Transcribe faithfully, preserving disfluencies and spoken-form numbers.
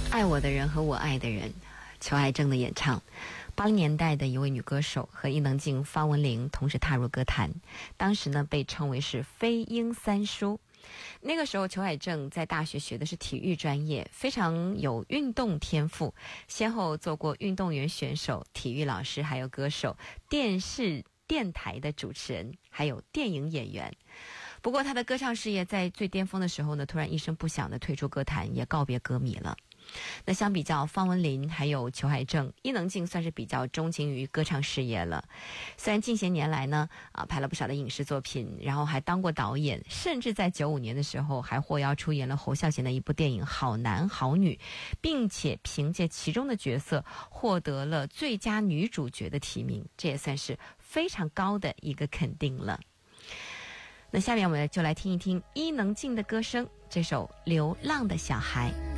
爱我的人和我爱的人，裘爱正的演唱。八零年代的一位女歌手和伊能静、方文琳同时踏入歌坛，当时呢被称为是飞鹰三叔。那个时候裘海正在大学学的是体育专业，非常有运动天赋，先后做过运动员、选手、体育老师，还有歌手、电视电台的主持人，还有电影演员。不过他的歌唱事业在最巅峰的时候呢，突然一声不响的退出歌坛，也告别歌迷了。那相比较方文琳还有裘海正，伊能静算是比较钟情于歌唱事业了。虽然近些年来呢啊拍了不少的影视作品，然后还当过导演，甚至在九五年的时候还获邀出演了侯孝贤的一部电影《好男好女》，并且凭借其中的角色获得了最佳女主角的提名，这也算是非常高的一个肯定了。那下面我们就来听一听伊能静的歌声，这首《流浪的小孩》。